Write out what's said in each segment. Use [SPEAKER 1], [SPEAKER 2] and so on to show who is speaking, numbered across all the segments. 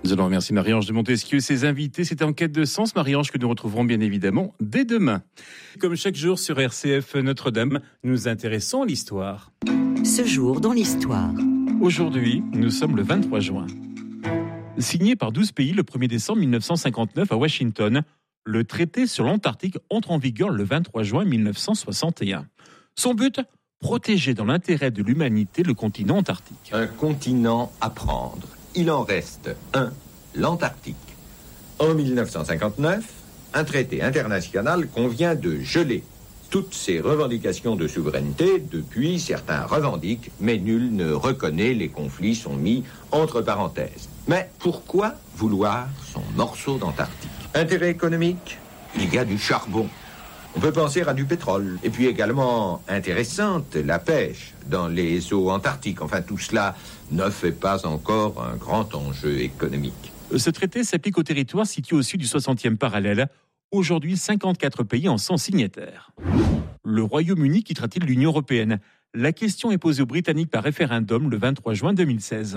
[SPEAKER 1] Nous allons remercier Marie-Ange de Montesquieu et ses invités. C'était En quête de sens, Marie-Ange, que nous retrouverons bien évidemment dès demain. Comme chaque jour sur RCF Notre-Dame, nous nous intéressons à l'histoire.
[SPEAKER 2] Ce jour dans l'histoire.
[SPEAKER 1] Aujourd'hui, nous sommes le 23 juin. Signé par 12 pays le 1er décembre 1959 à Washington, le traité sur l'Antarctique entre en vigueur le 23 juin 1961. Son but ? Protéger dans l'intérêt de l'humanité le continent antarctique.
[SPEAKER 3] Un continent à prendre. Il en reste un, l'Antarctique. En 1959, un traité international convient de geler toutes ces revendications de souveraineté. Depuis, certains revendiquent, mais nul ne reconnaît. Les conflits sont mis entre parenthèses. Mais pourquoi vouloir son morceau d'Antarctique? Intérêt économique? Il y a du charbon. On peut penser à du pétrole. Et puis également intéressante, la pêche dans les eaux antarctiques. Enfin, tout cela ne fait pas encore un grand enjeu économique.
[SPEAKER 1] Ce traité s'applique au territoire situé au sud du 60e parallèle. Aujourd'hui, 54 pays en sont signataires. Le Royaume-Uni quittera-t-il l'Union européenne ? La question est posée aux Britanniques par référendum le 23 juin 2016.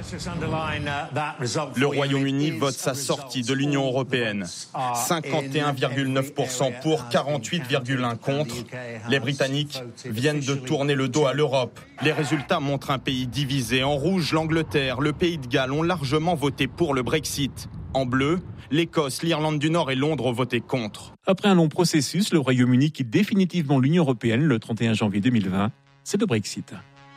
[SPEAKER 4] Le Royaume-Uni vote sa sortie de l'Union européenne. 51,9% pour, 48,1% contre. Les Britanniques viennent de tourner le dos à l'Europe. Les résultats montrent un pays divisé. En rouge, l'Angleterre, le Pays de Galles ont largement voté pour le Brexit. En bleu, l'Écosse, l'Irlande du Nord et Londres ont voté contre.
[SPEAKER 1] Après un long processus, le Royaume-Uni quitte définitivement l'Union européenne le 31 janvier 2020. C'est le Brexit.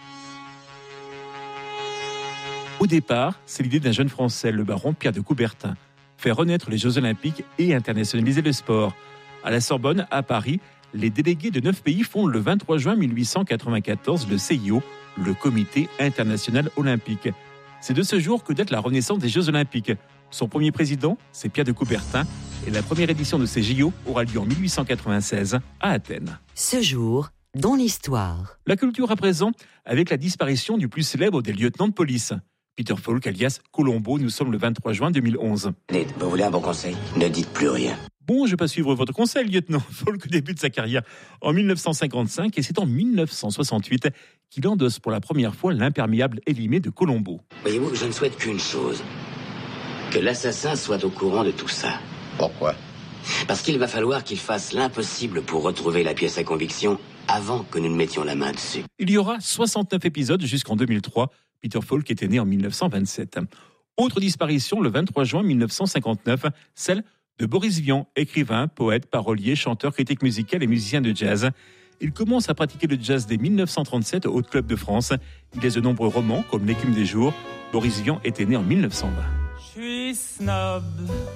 [SPEAKER 1] Au départ, c'est l'idée d'un jeune Français, le baron Pierre de Coubertin, faire renaître les Jeux Olympiques et internationaliser le sport. À la Sorbonne, à Paris, les délégués de 9 pays fondent le 23 juin 1894 le CIO, le Comité international olympique. C'est de ce jour que date la renaissance des Jeux Olympiques. Son premier président, c'est Pierre de Coubertin, et la première édition de ces JO aura lieu en 1896 à Athènes.
[SPEAKER 2] Ce jour dans l'histoire.
[SPEAKER 1] La culture à présent, avec la disparition du plus célèbre des lieutenants de police. Peter Falk, alias Colombo, nous sommes le 23 juin 2011.
[SPEAKER 5] Ned, vous voulez un bon conseil? Ne dites plus rien.
[SPEAKER 1] Bon, je ne vais pas suivre votre conseil, lieutenant. Falk débute sa carrière en 1955 et c'est en 1968 qu'il endosse pour la première fois l'imperméable élimé de Colombo.
[SPEAKER 5] Voyez-vous, je ne souhaite qu'une chose. Que l'assassin soit au courant de tout ça.
[SPEAKER 3] Pourquoi?
[SPEAKER 5] Parce qu'il va falloir qu'il fasse l'impossible pour retrouver la pièce à conviction avant que nous ne mettions la main dessus.
[SPEAKER 1] Il y aura 69 épisodes jusqu'en 2003. Peter Falk était né en 1927. Autre disparition le 23 juin 1959, celle de Boris Vian, écrivain, poète, parolier, chanteur, critique musical et musicien de jazz. Il commence à pratiquer le jazz dès 1937 au Haut Club de France. Il laisse de nombreux romans comme L'écume des jours. Boris Vian était né en 1920.
[SPEAKER 6] Je suis snob.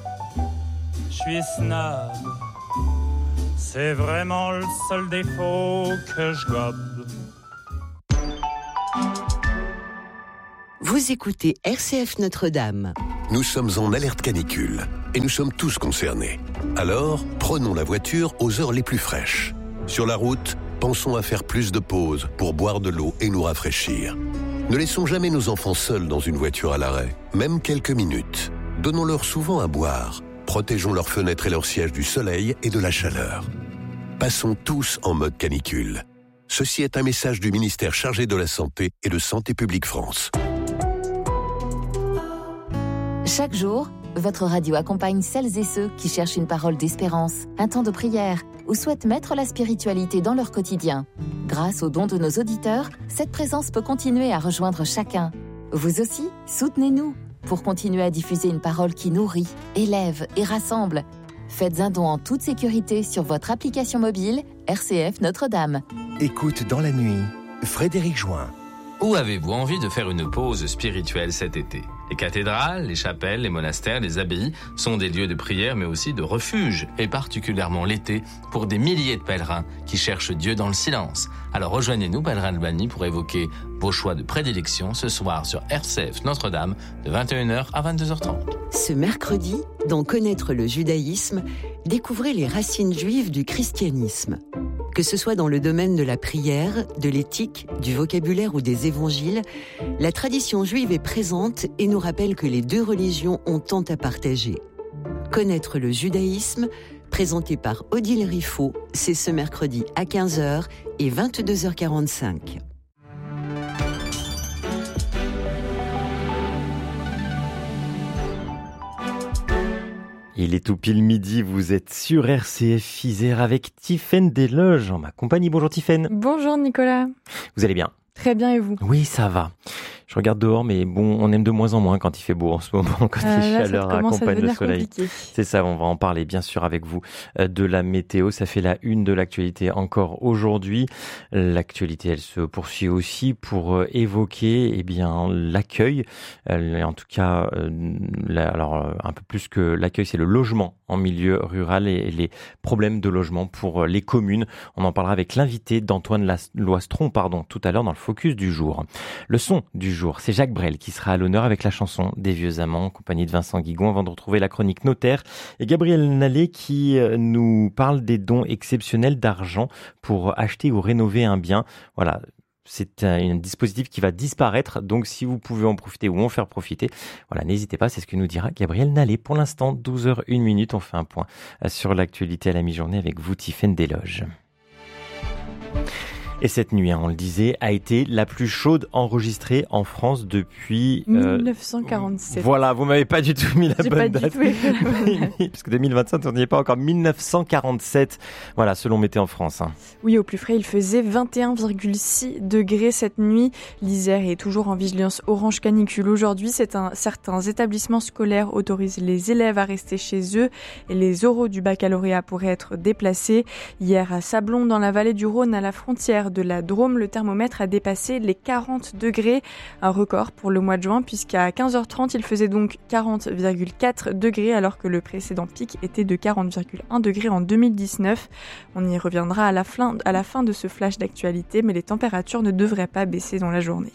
[SPEAKER 6] C'est vraiment le seul défaut que je gobe.
[SPEAKER 2] Vous écoutez RCF Notre-Dame.
[SPEAKER 7] Nous sommes en alerte canicule et nous sommes tous concernés. Alors, prenons la voiture aux heures les plus fraîches. Sur la route, pensons à faire plus de pauses pour boire de l'eau et nous rafraîchir. Ne laissons jamais nos enfants seuls dans une voiture à l'arrêt, même quelques minutes. Donnons-leur souvent à boire. Protégeons leurs fenêtres et leurs sièges du soleil et de la chaleur. Passons tous en mode canicule. Ceci est un message du ministère chargé de la Santé et de Santé publique France.
[SPEAKER 8] Chaque jour, votre radio accompagne celles et ceux qui cherchent une parole d'espérance, un temps de prière ou souhaitent mettre la spiritualité dans leur quotidien. Grâce aux dons de nos auditeurs, cette présence peut continuer à rejoindre chacun. Vous aussi, soutenez-nous pour continuer à diffuser une parole qui nourrit, élève et rassemble. Faites un don en toute sécurité sur votre application mobile RCF Notre-Dame.
[SPEAKER 9] Écoute dans la nuit, Frédéric Join.
[SPEAKER 10] Où avez-vous envie de faire une pause spirituelle cet été ? Les cathédrales, les chapelles, les monastères, les abbayes sont des lieux de prière mais aussi de refuge, et particulièrement l'été, pour des milliers de pèlerins qui cherchent Dieu dans le silence. Alors rejoignez-nous, Pèlerins Albany, pour évoquer vos choix de prédilection ce soir sur RCF Notre-Dame de 21h à 22h30.
[SPEAKER 2] Ce mercredi, dans Connaître le judaïsme, découvrez les racines juives du christianisme. Que ce soit dans le domaine de la prière, de l'éthique, du vocabulaire ou des évangiles, la tradition juive est présente et nous rappelle que les deux religions ont tant à partager. Connaître le judaïsme, présenté par Odile Riffaut, c'est ce mercredi à 15h et 22h45.
[SPEAKER 11] Il est tout pile midi, vous êtes sur RCF Isère avec Tiffaine Desloges en ma compagnie. Bonjour Tiffaine.
[SPEAKER 12] Bonjour Nicolas.
[SPEAKER 11] Vous allez bien?
[SPEAKER 12] Très bien et vous?
[SPEAKER 11] Oui, ça va. Je regarde dehors, mais bon, on aime de moins en moins quand il fait beau en ce moment, quand les chaleurs accompagnent le soleil. Compliqué. C'est ça, on va en parler bien sûr avec vous de la météo. Ça fait la une de l'actualité encore aujourd'hui. L'actualité, elle se poursuit aussi pour évoquer l'accueil. En tout cas, alors un peu plus que l'accueil, c'est le logement en milieu rural et les problèmes de logement pour les communes. On en parlera avec l'invité d'Antoine Loistron, tout à l'heure dans le Focus du jour. Le son du jour, c'est Jacques Brel qui sera à l'honneur avec la chanson des Vieux Amants, en compagnie de Vincent Guigon, avant de retrouver la chronique notaire et Gabriel Nallet qui nous parle des dons exceptionnels d'argent pour acheter ou rénover un bien. Voilà. C'est un dispositif qui va disparaître, donc si vous pouvez en profiter ou en faire profiter, voilà, n'hésitez pas, c'est ce que nous dira Gabriel Nallet. Pour l'instant, 12h01, on fait un point sur l'actualité à la mi-journée avec vous, Tiffaine Desloges. Et cette nuit, on le disait, a été la plus chaude enregistrée en France depuis
[SPEAKER 12] 1947.
[SPEAKER 11] Voilà, vous m'avez pas du tout mis la bonne date.
[SPEAKER 12] J'ai pas du tout la bonne date.
[SPEAKER 11] Parce que 2025, on n'y est pas encore. 1947, voilà, selon Météo France.
[SPEAKER 12] Oui, au plus frais, il faisait 21,6 degrés cette nuit. L'Isère est toujours en vigilance orange canicule. Aujourd'hui, certains établissements scolaires autorisent les élèves à rester chez eux et les oraux du baccalauréat pourraient être déplacés. Hier, à Sablon, dans la vallée du Rhône, à la frontière de la Drôme, le thermomètre a dépassé les 40 degrés, un record pour le mois de juin puisqu'à 15h30 il faisait donc 40,4 degrés alors que le précédent pic était de 40,1 degrés en 2019. On y reviendra à la fin de ce flash d'actualité, mais les températures ne devraient pas baisser dans la journée.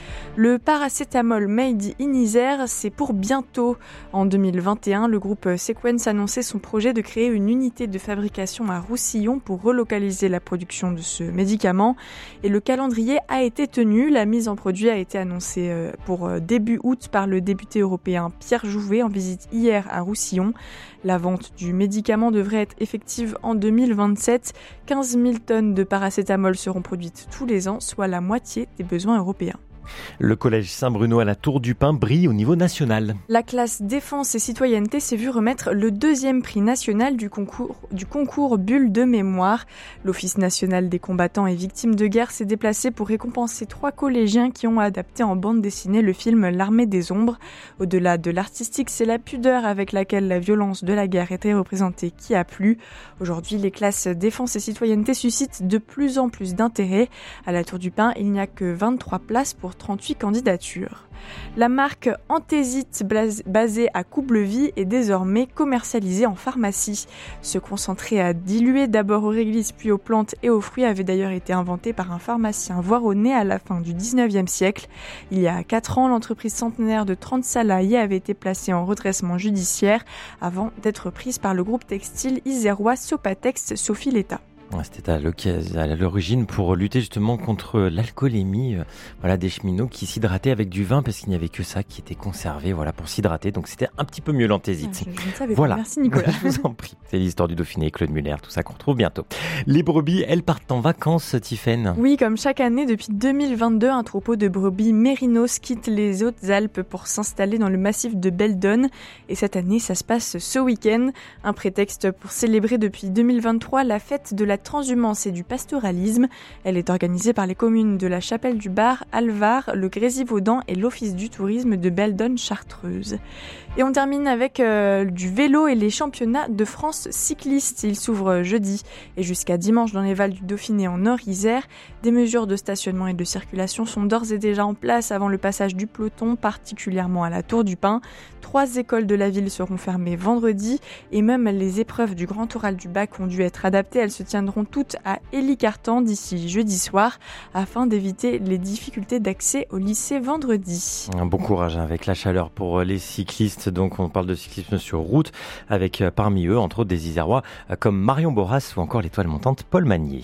[SPEAKER 12] Le paracétamol made in Isère, c'est pour bientôt. En 2021, le groupe Sequence annonçait son projet de créer une unité de fabrication à Roussillon pour relocaliser la production de ce médicament. Et le calendrier a été tenu. La mise en produit a été annoncée pour début août par le député européen Pierre Jouvet en visite hier à Roussillon. La vente du médicament devrait être effective en 2027. 15 000 tonnes de paracétamol seront produites tous les ans, soit la moitié des besoins européens.
[SPEAKER 11] Le collège Saint-Bruno à la Tour du Pin brille au niveau national.
[SPEAKER 12] La classe défense et citoyenneté s'est vue remettre le 2e prix national du concours Bulle de mémoire. L'Office national des combattants et victimes de guerre s'est déplacé pour récompenser 3 collégiens qui ont adapté en bande dessinée le film L'Armée des Ombres. Au-delà de l'artistique, c'est la pudeur avec laquelle la violence de la guerre était représentée qui a plu. Aujourd'hui, les classes défense et citoyenneté suscitent de plus en plus d'intérêt. À la Tour du Pin, il n'y a que 23 places pour 38 candidatures. La marque Anthésite basée à Coublevis est désormais commercialisée en pharmacie. Ce concentré à diluer d'abord aux réglisses puis aux plantes et aux fruits avait d'ailleurs été inventé par un pharmacien voironnais à la fin du 19e siècle. Il y a 4 ans, l'entreprise centenaire de 30 salariés avait été placée en redressement judiciaire avant d'être prise par le groupe textile isérois Sopatex Sophie Letta.
[SPEAKER 11] C'était à l'origine pour lutter justement contre l'alcoolémie, des cheminots qui s'hydrataient avec du vin parce qu'il n'y avait que ça qui était conservé, pour s'hydrater. Donc c'était un petit peu mieux l'anthésite.
[SPEAKER 12] Je ne savais pas. Merci Nicolas.
[SPEAKER 11] Je vous en prie. C'est l'histoire du Dauphiné, Claude Muller, tout ça qu'on retrouve bientôt. Les brebis, elles partent en vacances, Tiffaine.
[SPEAKER 12] Oui, comme chaque année depuis 2022, un troupeau de brebis mérinos quitte les Hautes-Alpes pour s'installer dans le massif de Beldonne. Et cette année, ça se passe ce week-end. Un prétexte pour célébrer depuis 2023 la fête de la transhumance et du pastoralisme. Elle est organisée par les communes de la Chapelle du Bar, Alvar, le Grésivaudan et l'Office du tourisme de Beldonne-Chartreuse. Et on termine avec du vélo et les championnats de France cyclistes. Ils s'ouvrent jeudi et jusqu'à dimanche dans les Vals du Dauphiné en Nord-Isère. Des mesures de stationnement et de circulation sont d'ores et déjà en place avant le passage du peloton, particulièrement à la Tour du Pin. 3 écoles de la ville seront fermées vendredi et même les épreuves du Grand Oral du Bac ont dû être adaptées. Elles se tiendront toutes à Élie-Cartan d'ici jeudi soir afin d'éviter les difficultés d'accès au lycée vendredi.
[SPEAKER 11] Un bon courage avec la chaleur pour les cyclistes. Donc on parle de cyclisme sur route avec parmi eux entre autres des Isérois comme Marion Boras ou encore l'étoile montante Paul Magnier.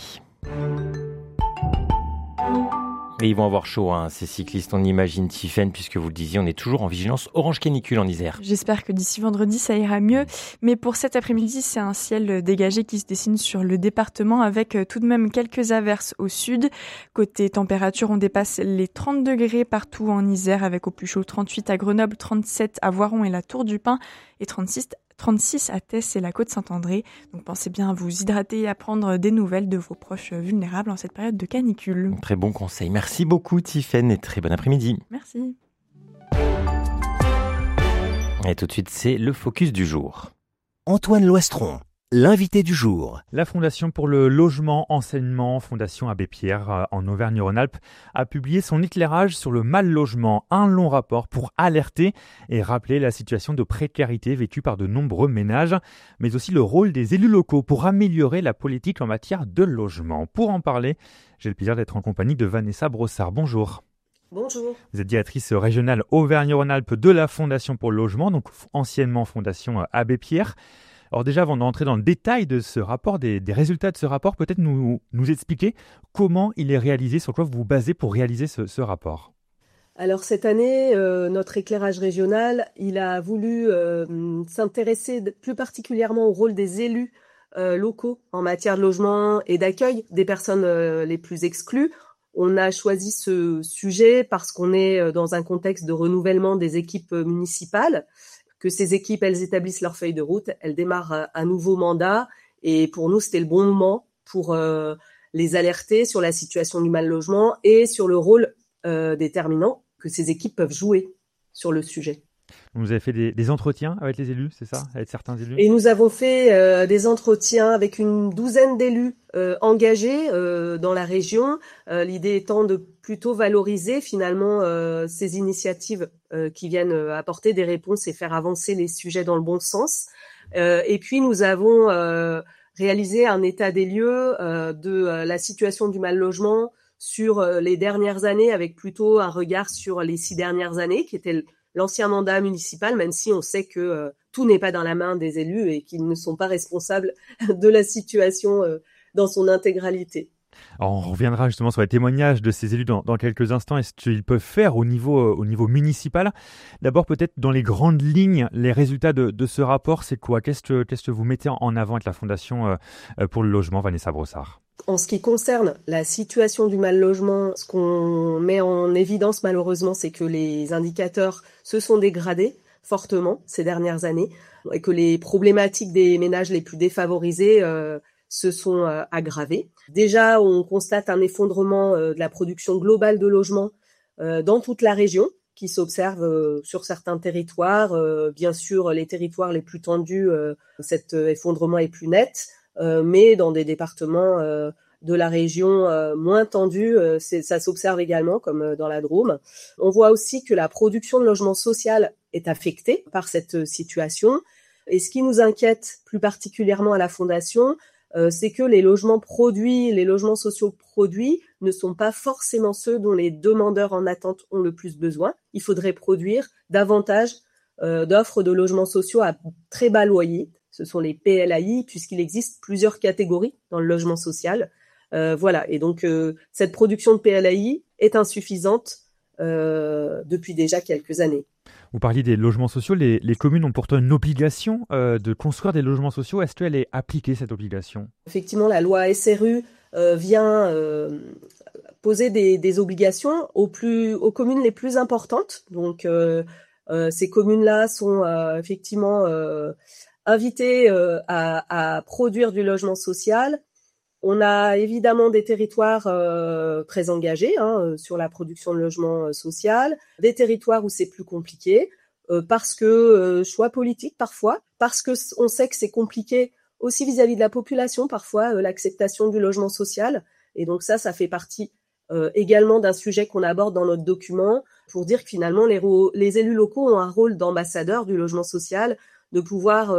[SPEAKER 11] Et ils vont avoir chaud, ces cyclistes, on imagine, Tiffaine, puisque vous le disiez, on est toujours en vigilance orange canicule en Isère.
[SPEAKER 12] J'espère que d'ici vendredi, ça ira mieux. Mais pour cet après-midi, c'est un ciel dégagé qui se dessine sur le département avec tout de même quelques averses au sud. Côté température, on dépasse les 30 degrés partout en Isère avec au plus chaud 38 à Grenoble, 37 à Voiron et la Tour du Pin et 36 36 à Tess et la Côte-Saint-André. Donc pensez bien à vous hydrater et à prendre des nouvelles de vos proches vulnérables en cette période de canicule.
[SPEAKER 11] Très bon conseil. Merci beaucoup Tiffaine et très bon après-midi.
[SPEAKER 12] Merci.
[SPEAKER 11] Et tout de suite, c'est le focus du jour.
[SPEAKER 9] Antoine Loistron, l'invité du jour.
[SPEAKER 13] La Fondation pour le logement enseignement, Fondation Abbé Pierre en Auvergne-Rhône-Alpes, a publié son éclairage sur le mal logement, un long rapport pour alerter et rappeler la situation de précarité vécue par de nombreux ménages, mais aussi le rôle des élus locaux pour améliorer la politique en matière de logement. Pour en parler, j'ai le plaisir d'être en compagnie de Vanessa Brossard. Bonjour.
[SPEAKER 14] Bonjour.
[SPEAKER 13] Vous êtes directrice régionale Auvergne-Rhône-Alpes de la Fondation pour le logement, donc anciennement Fondation Abbé Pierre. Alors déjà, avant d'entrer dans le détail de ce rapport, des résultats de ce rapport, peut-être nous expliquer comment il est réalisé, sur quoi vous vous basez pour réaliser ce rapport.
[SPEAKER 14] Alors cette année, notre éclairage régional, il a voulu s'intéresser plus particulièrement au rôle des élus locaux en matière de logement et d'accueil des personnes les plus exclues. On a choisi ce sujet parce qu'on est dans un contexte de renouvellement des équipes municipales, que ces équipes, elles établissent leur feuille de route, elles démarrent un nouveau mandat et pour nous, c'était le bon moment pour les alerter sur la situation du mal logement et sur le rôle déterminant que ces équipes peuvent jouer sur le sujet.
[SPEAKER 13] Vous avez fait des entretiens avec les élus, c'est ça, avec certains élus?
[SPEAKER 14] Et nous avons fait des entretiens avec une douzaine d'élus engagés dans la région. L'idée étant de plutôt valoriser finalement ces initiatives qui viennent apporter des réponses et faire avancer les sujets dans le bon sens. Et puis nous avons réalisé un état des lieux de la situation du mal logement sur les dernières années, avec plutôt un regard sur les 6 dernières années, qui était l'ancien mandat municipal, même si on sait que tout n'est pas dans la main des élus et qu'ils ne sont pas responsables de la situation dans son intégralité.
[SPEAKER 13] Alors on reviendra justement sur les témoignages de ces élus dans quelques instants et ce qu'ils peuvent faire au niveau municipal. D'abord, peut-être dans les grandes lignes, les résultats de ce rapport, c'est quoi? Qu'est-ce que vous mettez en avant avec la Fondation pour le logement, Vanessa Brossard?
[SPEAKER 14] En ce qui concerne la situation du mal logement, ce qu'on met en évidence malheureusement, c'est que les indicateurs se sont dégradés fortement ces dernières années et que les problématiques des ménages les plus défavorisés se sont aggravées. Déjà, on constate un effondrement de la production globale de logements dans toute la région qui s'observe sur certains territoires. Bien sûr, les territoires les plus tendus, cet effondrement est plus net. Mais dans des départements de la région moins tendus, ça s'observe également, comme dans la Drôme. On voit aussi que la production de logement social est affectée par cette situation. Et ce qui nous inquiète plus particulièrement à la Fondation, c'est que les logements produits, les logements sociaux produits ne sont pas forcément ceux dont les demandeurs en attente ont le plus besoin. Il faudrait produire davantage d'offres de logements sociaux à très bas loyer. Ce sont les PLAI, puisqu'il existe plusieurs catégories dans le logement social. Voilà, et donc cette production de PLAI est insuffisante depuis déjà quelques années.
[SPEAKER 13] Vous parliez des logements sociaux, les communes ont pourtant une obligation de construire des logements sociaux. Est-ce qu'elle est appliquée, cette obligation?
[SPEAKER 14] Effectivement, la loi SRU vient poser des obligations aux communes les plus importantes. Donc ces communes-là sont effectivement invitées à produire du logement social. On a évidemment des territoires très engagés sur la production de logement social, des territoires où c'est plus compliqué, parce que choix politique parfois, parce que on sait que c'est compliqué aussi vis-à-vis de la population parfois, l'acceptation du logement social. Et donc ça fait partie également d'un sujet qu'on aborde dans notre document pour dire que finalement les élus locaux ont un rôle d'ambassadeur du logement social, de pouvoir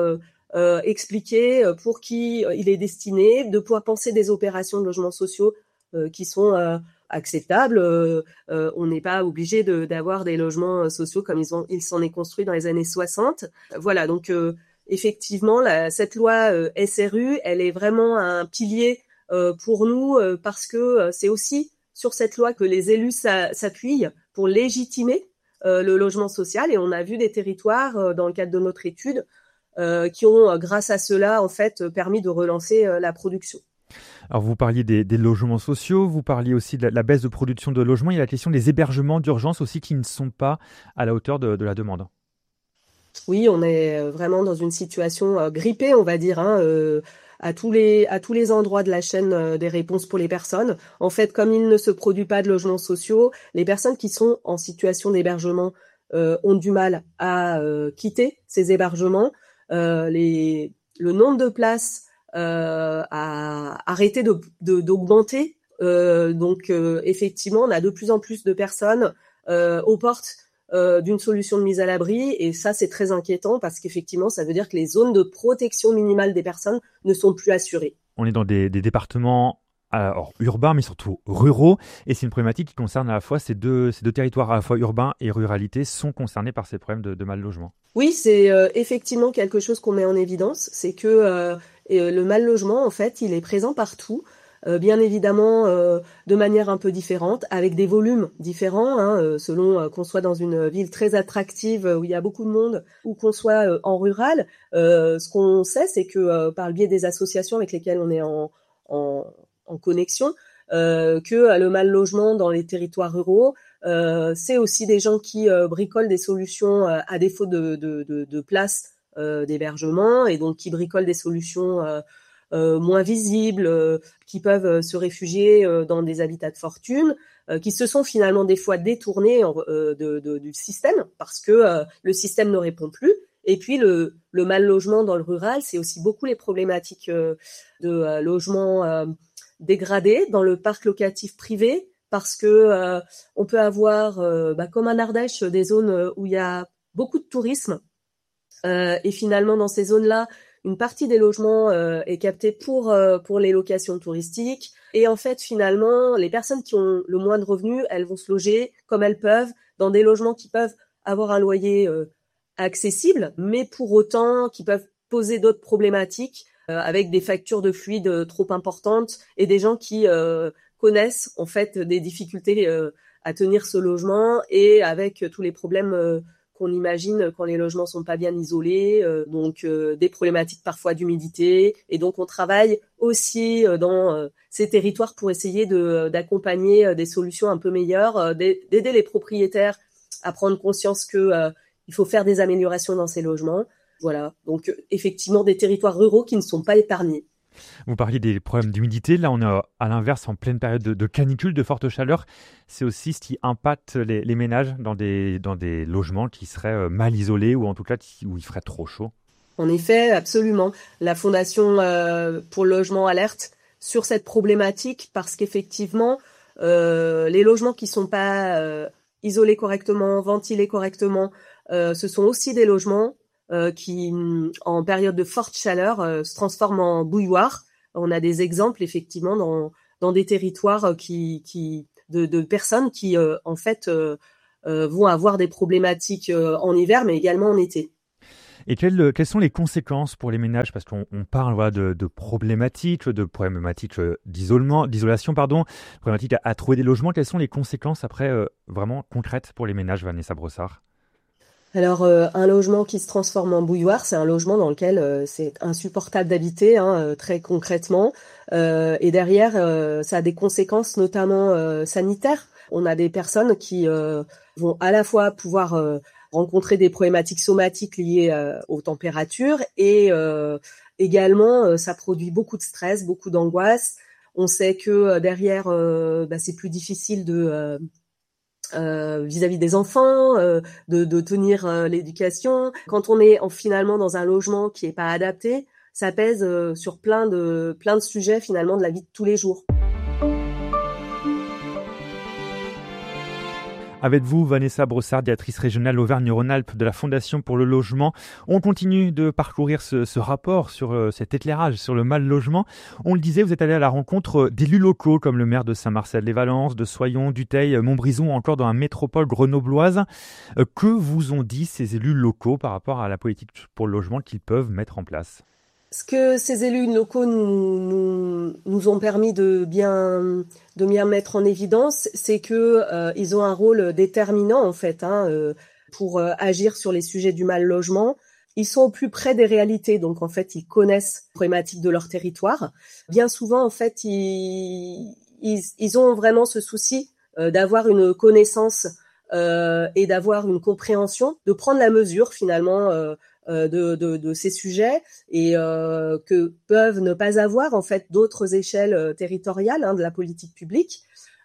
[SPEAKER 14] expliquer pour qui il est destiné, de pouvoir penser des opérations de logements sociaux qui sont acceptables. On n'est pas obligé d'avoir des logements sociaux comme il s'en est construit dans les années 60. Voilà, donc effectivement, cette loi SRU, elle est vraiment un pilier pour nous parce que c'est aussi sur cette loi que les élus s'appuient pour légitimer le logement social. Et on a vu des territoires dans le cadre de notre étude qui ont, grâce à cela, en fait, permis de relancer la production.
[SPEAKER 13] Alors, vous parliez des logements sociaux, vous parliez aussi de la baisse de production de logements. Il y a la question des hébergements d'urgence aussi qui ne sont pas à la hauteur de la demande.
[SPEAKER 14] Oui, on est vraiment dans une situation grippée, on va dire, à tous les endroits de la chaîne des réponses pour les personnes. En fait, comme il ne se produit pas de logements sociaux, les personnes qui sont en situation d'hébergement ont du mal à quitter ces hébergements. Le nombre de places a arrêté d'augmenter. Donc, effectivement, on a de plus en plus de personnes aux portes d'une solution de mise à l'abri, et ça c'est très inquiétant parce qu'effectivement ça veut dire que les zones de protection minimale des personnes ne sont plus assurées.
[SPEAKER 13] On est dans des départements urbains mais surtout ruraux, et c'est une problématique qui concerne à la fois ces deux territoires, à la fois urbains et ruralité, sont concernés par ces problèmes de mal logement.
[SPEAKER 14] Oui, c'est effectivement quelque chose qu'on met en évidence, c'est que le mal logement en fait il est présent partout. Bien évidemment de manière un peu différente, avec des volumes différents, selon qu'on soit dans une ville très attractive où il y a beaucoup de monde ou qu'on soit en rural. Ce qu'on sait, c'est que par le biais des associations avec lesquelles on est en connexion, que le mal logement dans les territoires ruraux, c'est aussi des gens qui bricolent des solutions à défaut de place d'hébergement, et donc qui bricolent des solutions moins visibles, qui peuvent se réfugier dans des habitats de fortune, qui se sont finalement des fois détournés du système parce que le système ne répond plus. Et puis le mal logement dans le rural, c'est aussi beaucoup les problématiques de logement dégradé dans le parc locatif privé, parce que on peut avoir, comme en Ardèche, des zones où il y a beaucoup de tourisme, et finalement dans ces zones-là, une partie des logements est captée pour les locations touristiques. Et en fait, finalement, les personnes qui ont le moins de revenus, elles vont se loger comme elles peuvent dans des logements qui peuvent avoir un loyer accessible, mais pour autant qui peuvent poser d'autres problématiques avec des factures de fluide trop importantes et des gens qui connaissent en fait des difficultés à tenir ce logement, et avec tous les problèmes qu'on imagine quand les logements sont pas bien isolés, donc des problématiques parfois d'humidité. Et donc on travaille aussi dans ces territoires pour essayer d'accompagner des solutions un peu meilleures, d'aider les propriétaires à prendre conscience que il faut faire des améliorations dans ces logements. Voilà, donc effectivement des territoires ruraux qui ne sont pas épargnés.
[SPEAKER 13] Vous parliez des problèmes d'humidité. Là, on est à l'inverse en pleine période de canicule, de forte chaleur. C'est aussi ce qui impacte les ménages dans des logements qui seraient mal isolés, ou en tout cas où il ferait trop chaud.
[SPEAKER 14] En effet, absolument. La Fondation pour le logement alerte sur cette problématique parce qu'effectivement, les logements qui sont pas isolés correctement, ventilés correctement, ce sont aussi des logements qui, en période de forte chaleur, se transforment en bouilloire. On a des exemples effectivement dans des territoires de personnes qui en fait vont avoir des problématiques en hiver, mais également en été.
[SPEAKER 13] Et quelles sont les conséquences pour les ménages? Parce qu'on parle de problématiques d'isolation, problématiques à trouver des logements. Quelles sont les conséquences après vraiment concrètes pour les ménages, Vanessa Brossard?
[SPEAKER 14] Alors, un logement qui se transforme en bouilloire, c'est un logement dans lequel c'est insupportable d'habiter, très concrètement. Et derrière, ça a des conséquences notamment sanitaires. On a des personnes qui vont à la fois pouvoir rencontrer des problématiques somatiques liées aux températures, et également, ça produit beaucoup de stress, beaucoup d'angoisse. On sait que derrière, c'est plus difficile vis-à-vis des enfants, de tenir l'éducation. Quand on est finalement dans un logement qui est pas adapté, ça pèse sur plein de sujets finalement de la vie de tous les jours.
[SPEAKER 13] Avec vous, Vanessa Brossard, directrice régionale Auvergne-Rhône-Alpes de la Fondation pour le logement. On continue de parcourir ce rapport sur cet éclairage sur le mal logement. On le disait, vous êtes allé à la rencontre d'élus locaux comme le maire de Saint-Marcel-les-Valences, de Soyons, Dutheil, Montbrison, encore dans la métropole grenobloise. Que vous ont dit ces élus locaux par rapport à la politique pour le logement qu'ils peuvent mettre en place?
[SPEAKER 14] Ce que ces élus locaux nous ont permis de bien mettre en évidence, c'est que ils ont un rôle déterminant en fait pour agir sur les sujets du mal logement. Ils sont au plus près des réalités, donc en fait ils connaissent les problématiques de leur territoire. Bien souvent en fait ils ont vraiment ce souci d'avoir une connaissance et d'avoir une compréhension, de prendre la mesure finalement de ces sujets et que peuvent ne pas avoir en fait d'autres échelles territoriales de la politique publique.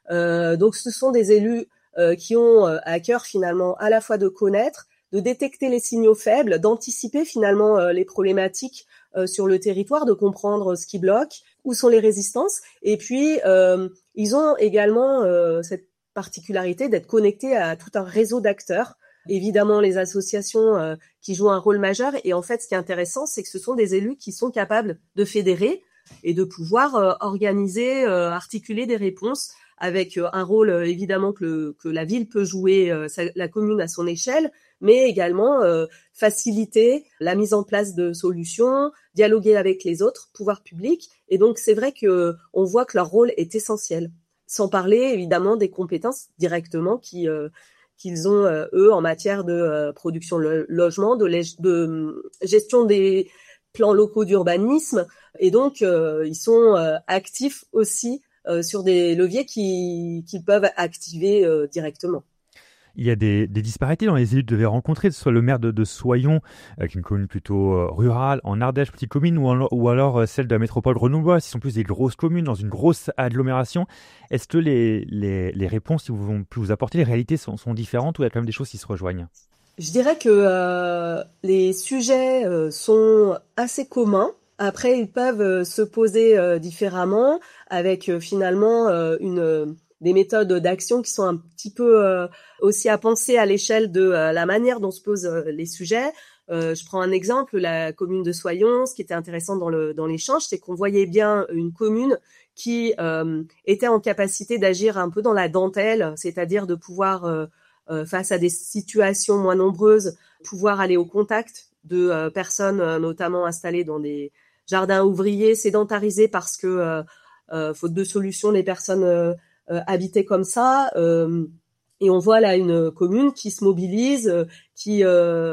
[SPEAKER 14] Donc ce sont des élus qui ont à cœur finalement à la fois de connaître, de détecter les signaux faibles, d'anticiper finalement les problématiques sur le territoire, de comprendre ce qui bloque, où sont les résistances. Et puis ils ont également cette particularité d'être connectés à tout un réseau d'acteurs. Évidemment, les associations qui jouent un rôle majeur. Et en fait, ce qui est intéressant, c'est que ce sont des élus qui sont capables de fédérer et de pouvoir organiser, articuler des réponses avec un rôle évidemment que la ville peut jouer, la commune à son échelle, mais également faciliter la mise en place de solutions, dialoguer avec les autres pouvoirs publics. Et donc, c'est vrai que on voit que leur rôle est essentiel. Sans parler évidemment des compétences directement qu'ils ont, eux, en matière de production de logement, de gestion des plans locaux d'urbanisme. Et donc, ils sont actifs aussi sur des leviers qu'ils peuvent activer directement.
[SPEAKER 13] Il y a des disparités dans les élus que vous devez rencontrer, que ce soit le maire de Soyons, qui est une commune plutôt rurale, en Ardèche, petite commune, ou alors celle de la métropole grenobloise, qui sont plus des grosses communes, dans une grosse agglomération. Est-ce que les réponses qui vont plus vous apporter, les réalités sont différentes, ou il y a quand même des choses qui se rejoignent ?
[SPEAKER 14] Je dirais que les sujets sont assez communs. Après, ils peuvent se poser différemment, avec finalement des méthodes d'action qui sont un petit peu aussi à penser à l'échelle de la manière dont se posent les sujets. Je prends un exemple, la commune de Soyons. Ce qui était intéressant dans l'échange, c'est qu'on voyait bien une commune qui était en capacité d'agir un peu dans la dentelle, c'est-à-dire de pouvoir, face à des situations moins nombreuses, pouvoir aller au contact de personnes notamment installées dans des jardins ouvriers sédentarisés parce que, faute de solution, les personnes habiter comme ça, et on voit là une commune qui se mobilise, qui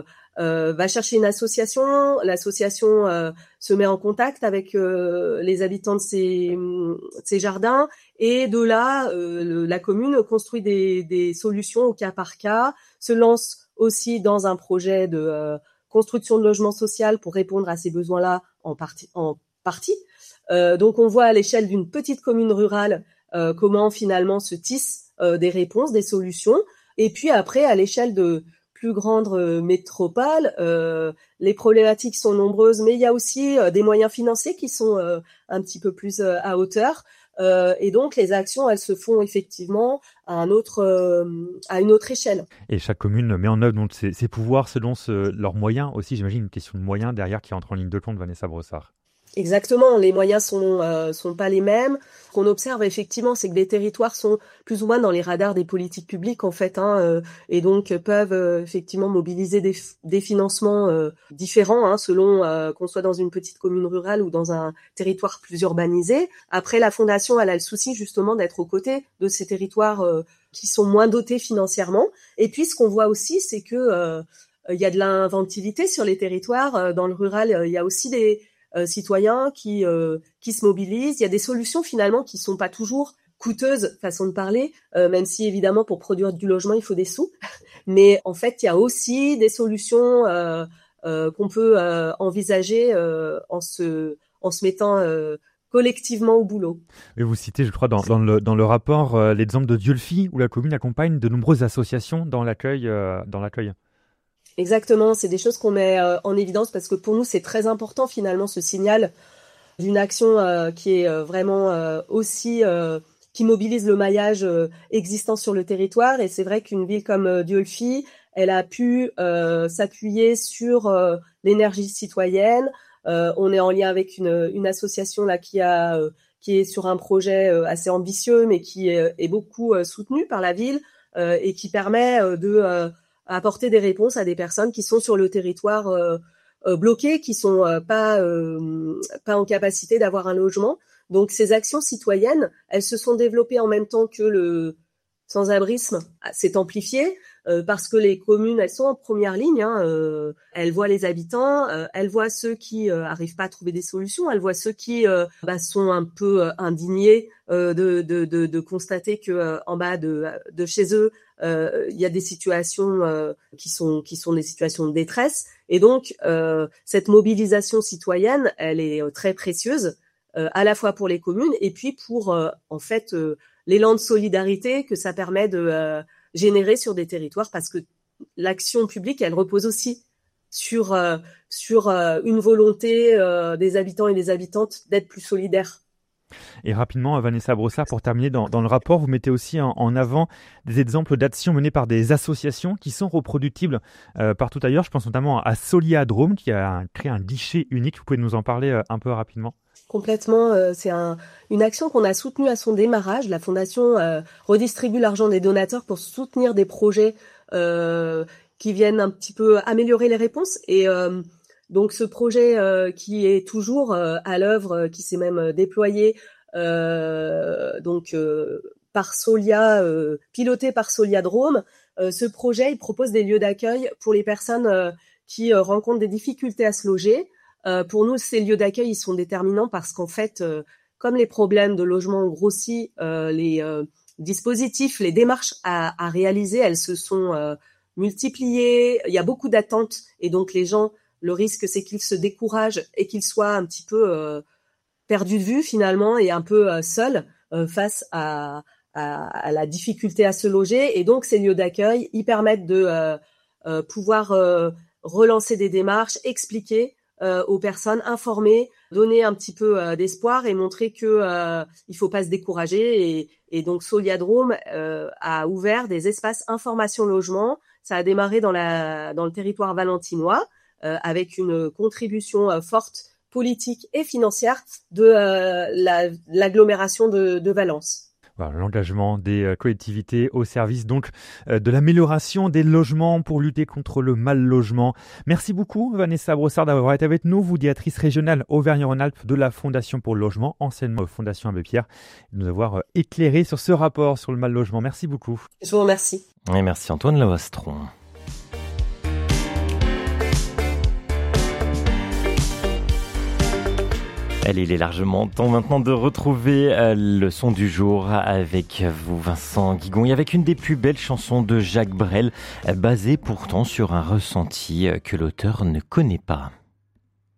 [SPEAKER 14] va chercher une association. L'association se met en contact avec les habitants de ces jardins, et de là, la commune construit des solutions au cas par cas, se lance aussi dans un projet de construction de logement social pour répondre à ces besoins-là en partie. Donc on voit à l'échelle d'une petite commune rurale comment finalement se tissent des réponses, des solutions. Et puis après, à l'échelle de plus grandes métropoles, les problématiques sont nombreuses, mais il y a aussi des moyens financiers qui sont un petit peu plus à hauteur. Et donc les actions, elles se font effectivement à une autre échelle.
[SPEAKER 13] Et chaque commune met en œuvre donc ses pouvoirs selon leurs moyens aussi. J'imagine une question de moyens derrière qui entre en ligne de compte, Vanessa Brossard.
[SPEAKER 14] Exactement, les moyens sont pas les mêmes. Ce qu'on observe effectivement, c'est que les territoires sont plus ou moins dans les radars des politiques publiques en fait, et donc peuvent effectivement mobiliser des financements différents selon qu'on soit dans une petite commune rurale ou dans un territoire plus urbanisé. Après, la fondation elle a le souci justement d'être aux côtés de ces territoires qui sont moins dotés financièrement. Et puis ce qu'on voit aussi, c'est que il y a de l'inventivité sur les territoires. Dans le rural, il y a aussi des citoyens qui se mobilisent. Il y a des solutions finalement qui sont pas toujours coûteuses, façon de parler, même si évidemment pour produire du logement il faut des sous. Mais en fait il y a aussi des solutions qu'on peut envisager en se mettant collectivement au boulot.
[SPEAKER 13] Et vous citez, je crois, dans le rapport l'exemple de Dieulefit où la commune accompagne de nombreuses associations dans l'accueil.
[SPEAKER 14] Exactement, c'est des choses qu'on met en évidence parce que pour nous c'est très important finalement ce signal d'une action qui est vraiment aussi qui mobilise le maillage existant sur le territoire. Et c'est vrai qu'une ville comme Dieulefit, elle a pu s'appuyer sur l'énergie citoyenne. On est en lien avec une association là qui est sur un projet assez ambitieux mais qui est beaucoup soutenu par la ville et qui permet de apporter des réponses à des personnes qui sont sur le territoire bloquées, qui sont pas en capacité d'avoir un logement. Donc ces actions citoyennes, elles se sont développées en même temps que le sans-abrisme s'est amplifié parce que les communes, elles sont en première ligne. Elles voient les habitants, elles voient ceux qui arrivent pas à trouver des solutions, elles voient ceux qui sont un peu indignés de constater que en bas de chez eux, il y a des situations qui sont des situations de détresse. Et donc, cette mobilisation citoyenne, elle est très précieuse, à la fois pour les communes et puis pour, l'élan de solidarité que ça permet de générer sur des territoires, parce que l'action publique, elle repose aussi sur une volonté des habitants et des habitantes d'être plus solidaires.
[SPEAKER 13] Et rapidement, Vanessa Brossard, pour terminer, dans le rapport, vous mettez aussi en avant des exemples d'actions menées par des associations qui sont reproductibles partout ailleurs. Je pense notamment à Soliadrome qui a créé un guichet unique. Vous pouvez nous en parler un peu rapidement ?
[SPEAKER 14] Complètement, c'est une action qu'on a soutenue à son démarrage. La Fondation redistribue l'argent des donateurs pour soutenir des projets qui viennent un petit peu améliorer les réponses. Et donc ce projet qui est toujours à l'œuvre, qui s'est même déployé par Solia, piloté par Soliadrome, ce projet il propose des lieux d'accueil pour les personnes qui rencontrent des difficultés à se loger. Pour nous, ces lieux d'accueil ils sont déterminants parce qu'en fait, comme les problèmes de logement ont grossi, les dispositifs, les démarches à réaliser, elles se sont multipliées. Il y a beaucoup d'attentes et donc les gens, le risque c'est qu'ils se découragent et qu'ils soient un petit peu perdus de vue finalement et un peu seuls face à la difficulté à se loger. Et donc ces lieux d'accueil, ils permettent de pouvoir relancer des démarches, expliquer aux personnes, informer, donner un petit peu d'espoir et montrer que il faut pas se décourager. Et donc Soliadrome a ouvert des espaces information logement. Ça a démarré dans le territoire valentinois avec une contribution forte politique et financière de l'agglomération de Valence.
[SPEAKER 13] Voilà, l'engagement des collectivités au service donc de l'amélioration des logements pour lutter contre le mal logement. Merci beaucoup Vanessa Brossard d'avoir été avec nous, vous directrice régionale Auvergne-Rhône-Alpes de la Fondation pour le logement, anciennement Fondation Abbé Pierre, de nous avoir éclairé sur ce rapport sur le mal logement. Merci beaucoup.
[SPEAKER 14] Je vous remercie.
[SPEAKER 11] Et merci Antoine Lawastron. Allez, il est largement temps maintenant de retrouver le son du jour avec vous, Vincent Guigon, et avec une des plus belles chansons de Jacques Brel, basée pourtant sur un ressenti que l'auteur ne connaît pas.